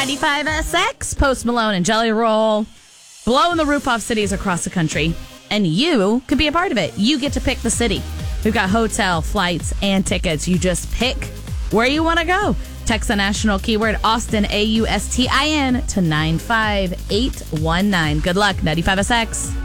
95SX, Post Malone and Jelly Roll, blowing the roof off cities across the country. And you could be a part of it. You get to pick the city. We've got hotel, flights, and tickets. You just pick where you want to go. Text the national keyword Austin, AUSTIN, to 95819. Good luck, 95SX.